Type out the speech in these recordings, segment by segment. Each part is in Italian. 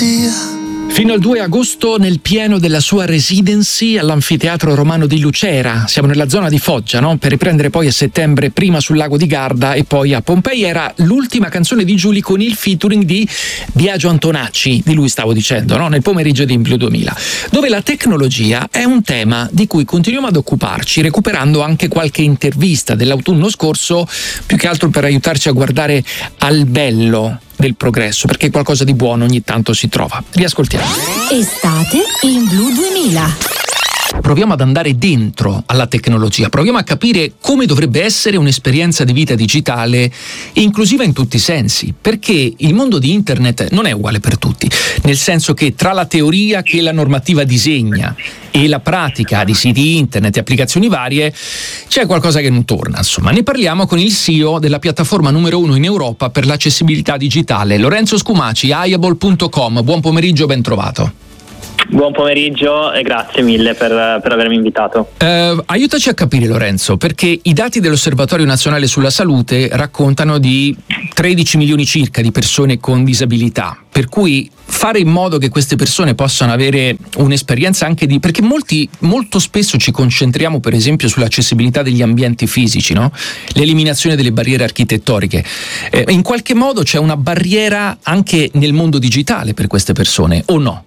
via. Fino al 2 agosto nel pieno della sua residency all'Anfiteatro Romano di Lucera, siamo nella zona di Foggia, no? Per riprendere poi a settembre prima sul lago di Garda e poi a Pompei. Era l'ultima canzone di Giulia con il featuring di Biagio Antonacci, di lui stavo dicendo, no? Nel pomeriggio di In Blu 2000, dove la tecnologia è un tema di cui continuiamo ad occuparci, recuperando anche qualche intervista dell'autunno scorso, più che altro per aiutarci a guardare al bello del progresso, perché qualcosa di buono ogni tanto si trova. Riascoltiamo. Estate in Blu 2000. Proviamo ad andare dentro alla tecnologia, proviamo a capire come dovrebbe essere un'esperienza di vita digitale inclusiva in tutti i sensi, perché il mondo di internet non è uguale per tutti, nel senso che tra la teoria che la normativa disegna e la pratica di siti internet e applicazioni varie c'è qualcosa che non torna, insomma. Ne parliamo con il CEO della piattaforma numero 1 in Europa per l'accessibilità digitale, Lorenzo Scumaci, aiable.com. Buon pomeriggio, ben trovato. Buon pomeriggio e grazie mille per avermi invitato. Aiutaci a capire, Lorenzo, perché i dati dell'Osservatorio Nazionale sulla Salute raccontano di 13 milioni circa di persone con disabilità, per cui fare in modo che queste persone possano avere un'esperienza anche di... perché molto spesso ci concentriamo per esempio sull'accessibilità degli ambienti fisici, no? L'eliminazione delle barriere architettoniche. In qualche modo c'è una barriera anche nel mondo digitale per queste persone, o no?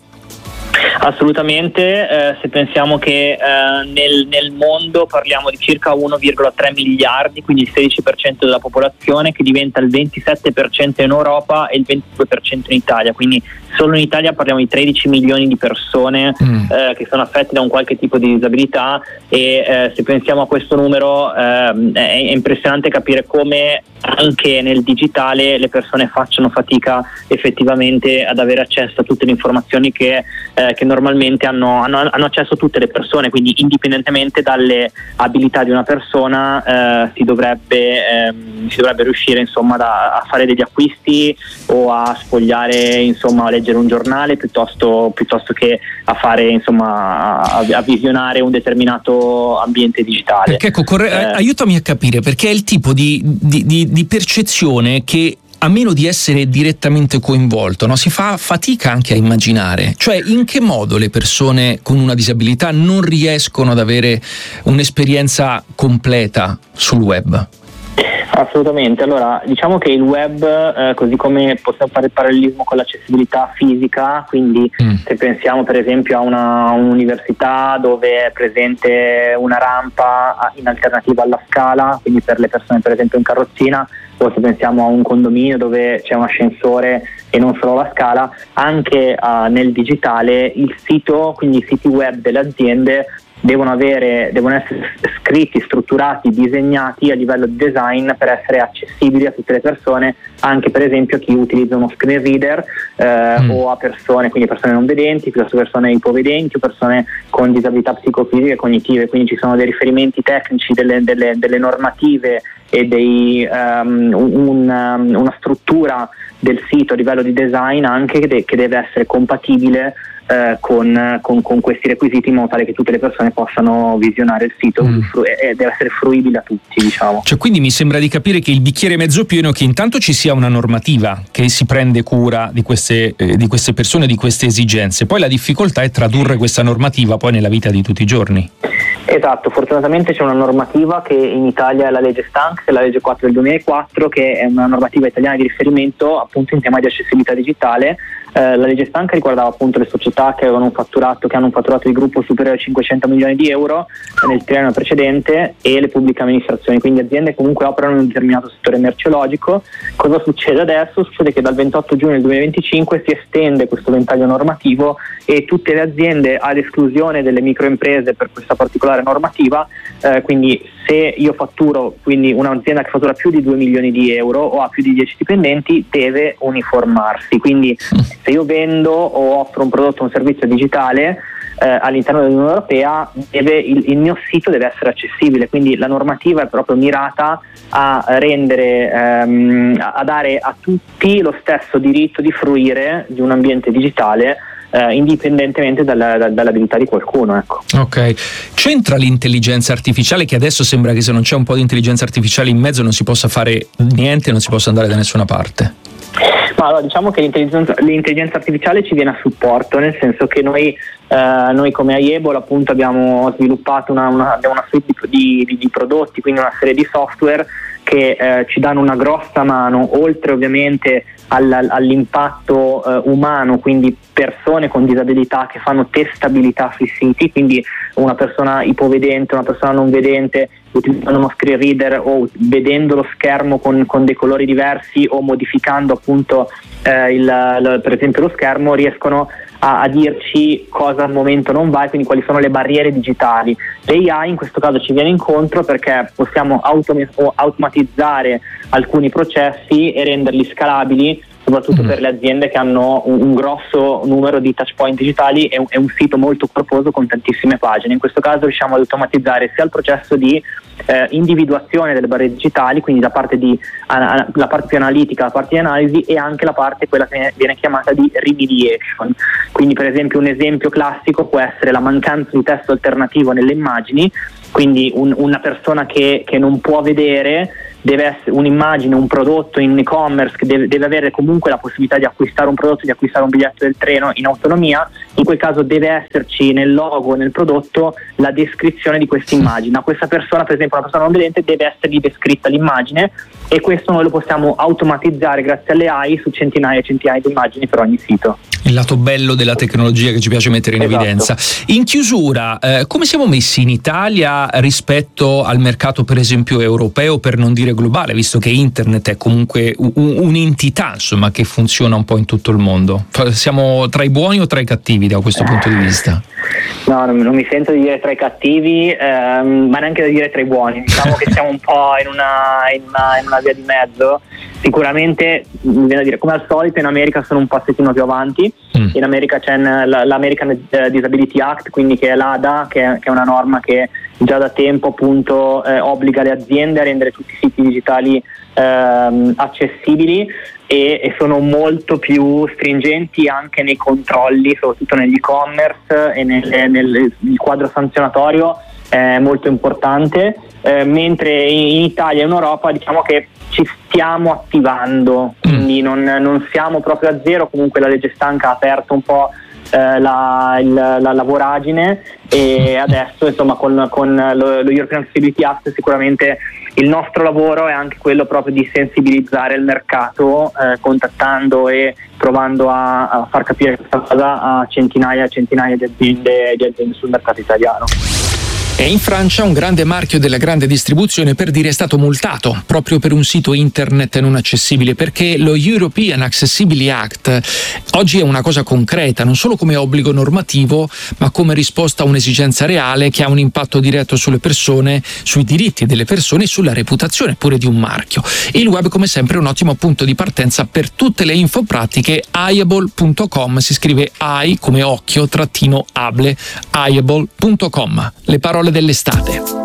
Assolutamente, se pensiamo che nel mondo parliamo di circa 1,3 miliardi, quindi il 16% della popolazione, che diventa il 27% in Europa e il 22% in Italia, quindi solo in Italia parliamo di 13 milioni di persone che sono affette da un qualche tipo di disabilità e se pensiamo a questo numero è impressionante capire come anche nel digitale le persone facciano fatica effettivamente ad avere accesso a tutte le informazioni che normalmente hanno accesso tutte le persone, quindi indipendentemente dalle abilità di una persona si dovrebbe riuscire insomma a fare degli acquisti o a sfogliare, insomma a leggere un giornale piuttosto che a fare, insomma a visionare un determinato ambiente digitale. Perché ecco, aiutami a capire, perché è il tipo di percezione che a meno di essere direttamente coinvolto, no? Si fa fatica anche a immaginare, cioè in che modo le persone con una disabilità non riescono ad avere un'esperienza completa sul web. Assolutamente, allora diciamo che il web, così come possiamo fare il parallelismo con l'accessibilità fisica, quindi se pensiamo per esempio a un'università dove è presente una rampa in alternativa alla scala, quindi per le persone per esempio in carrozzina, o se pensiamo a un condominio dove c'è un ascensore e non solo la scala, anche nel digitale il sito, quindi i siti web delle aziende devono essere scritti, strutturati, disegnati a livello di design per essere accessibili a tutte le persone, anche per esempio a chi utilizza uno screen reader o a persone non vedenti, piuttosto persone ipovedenti o persone con disabilità psicofisiche e cognitive, quindi ci sono dei riferimenti tecnici, delle normative e una struttura del sito a livello di design anche che deve essere compatibile con questi requisiti, in modo tale che tutte le persone possano visionare il sito e deve essere fruibile a tutti, diciamo. Cioè, quindi mi sembra di capire che il bicchiere è mezzo pieno, che intanto ci sia una normativa che si prende cura di queste persone, di queste esigenze, poi la difficoltà è tradurre questa normativa poi nella vita di tutti i giorni. Esatto, fortunatamente c'è una normativa che in Italia è la legge Stank, che è la legge 4 del 2004, che è una normativa italiana di riferimento appunto in tema di accessibilità digitale. La legge Stanca riguardava appunto le società che hanno un fatturato di gruppo superiore ai 500 milioni di euro nel triennio precedente e le pubbliche amministrazioni, quindi aziende che comunque operano in un determinato settore merceologico. Cosa succede adesso? Succede che dal 28 giugno del 2025 si estende questo ventaglio normativo e tutte le aziende, ad esclusione delle microimprese per questa particolare normativa, quindi se io fatturo, quindi un'azienda che fattura più di 2 milioni di euro o ha più di 10 dipendenti, deve uniformarsi. Quindi se io vendo o offro un prodotto o un servizio digitale all'interno dell'Unione Europea, il mio sito deve essere accessibile, quindi la normativa è proprio mirata a rendere a dare a tutti lo stesso diritto di fruire di un ambiente digitale indipendentemente dall'abilità di qualcuno, ecco. Ok, c'entra l'intelligenza artificiale, che adesso sembra che se non c'è un po' di intelligenza artificiale in mezzo non si possa fare niente, non si possa andare da nessuna parte? Allora, diciamo che l'intelligenza artificiale ci viene a supporto, nel senso che noi come Aiebol appunto abbiamo sviluppato una suite di prodotti, quindi una serie di software che ci danno una grossa mano, oltre ovviamente all'impatto umano, quindi persone con disabilità che fanno testabilità sui siti, quindi una persona ipovedente, una persona non vedente, utilizzando uno screen reader o vedendo lo schermo con dei colori diversi o modificando appunto per esempio lo schermo, riescono a dirci cosa al momento non va e quindi quali sono le barriere digitali. L'AI in questo caso ci viene incontro perché possiamo automatizzare alcuni processi e renderli scalabili, soprattutto per le aziende che hanno un grosso numero di touch point digitali e un sito molto corposo con tantissime pagine. In questo caso riusciamo ad automatizzare sia il processo di individuazione delle barriere digitali, quindi la parte più analitica, la parte di analisi, e anche la parte quella che viene chiamata di remediation. Quindi per esempio un esempio classico può essere la mancanza di testo alternativo nelle immagini, quindi una persona che non può vedere, deve essere un'immagine, un prodotto in e-commerce che deve avere comunque la possibilità di acquistare un prodotto, di acquistare un biglietto del treno in autonomia. In quel caso deve esserci nel logo, nel prodotto, la descrizione di questa immagine. A questa persona, per esempio una persona non vedente, deve essergli descritta l'immagine, e questo noi lo possiamo automatizzare grazie alle AI su centinaia e centinaia di immagini per ogni sito. Il lato bello della tecnologia che ci piace mettere in evidenza. In chiusura, come siamo messi in Italia rispetto al mercato per esempio europeo, per non dire globale, visto che internet è comunque un'entità insomma che funziona un po' in tutto il mondo? Siamo tra i buoni o tra i cattivi da questo punto di vista? No, non mi sento di dire tra i cattivi, ma neanche da dire tra i buoni. Diciamo che siamo un po' in una via di mezzo. Sicuramente, viene da dire, come al solito in America sono un passettino più avanti. In America c'è l'American Disability Act, quindi che è l'ADA, che è una norma che già da tempo appunto obbliga le aziende a rendere tutti i siti digitali accessibili, e sono molto più stringenti anche nei controlli, soprattutto negli e-commerce, e nel quadro sanzionatorio è molto importante, mentre in Italia e in Europa diciamo che ci stiamo attivando, quindi non siamo proprio a zero. Comunque la legge stanca ha aperto un po' la voragine, e adesso insomma con lo European Disability Act sicuramente il nostro lavoro è anche quello proprio di sensibilizzare il mercato, contattando e provando a far capire questa cosa a centinaia e centinaia di aziende sul mercato italiano. E in Francia un grande marchio della grande distribuzione, per dire, è stato multato proprio per un sito internet non accessibile, perché lo European Accessibility Act oggi è una cosa concreta, non solo come obbligo normativo, ma come risposta a un'esigenza reale che ha un impatto diretto sulle persone, sui diritti delle persone e sulla reputazione pure di un marchio. Il web, come sempre, è un ottimo punto di partenza per tutte le info pratiche. Aiebol.com, si scrive AI come occhio _ able, aiebol.com. Le parole dell'estate.